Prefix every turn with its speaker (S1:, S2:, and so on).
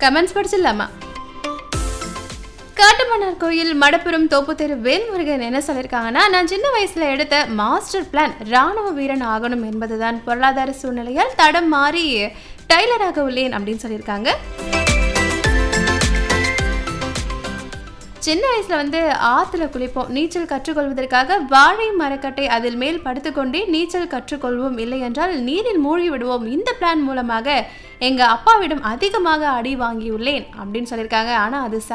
S1: Comments படிச்சிடலாமா? Kattumannar கோயில் மடப்புறம் தோப்புத்தெரு வேல்முருகன் என்ன சொல்லியிருக்காங்கன்னா, நான் சின்ன வயசுல எடுத்த மாஸ்டர் பிளான் ராணுவ வீரன் ஆகணும் என்பதுதான். பொருளாதார சூழ்நிலையால் தடம் மாறி டைலராக உள்ளேன் அப்படின்னு சொல்லியிருக்காங்க. சின்ன வயசுல ஆத்துல குளிப்போம். நீச்சல் கற்றுக்கொள்வதற்காக வாழை மரக்கட்டை அதில் மேல் படுத்துக்கொண்டே நீச்சல் கற்றுக்கொள்வோம். இல்லை என்றால் நீரில் மூழ்கி விடுவோம். இந்த பிளான் மூலமாக எங்க அப்பாவிடம் அதிகமாக அடி வாங்கியுள்ளேன் அப்படின்னு சொல்லியிருக்காங்க. ஆனா அது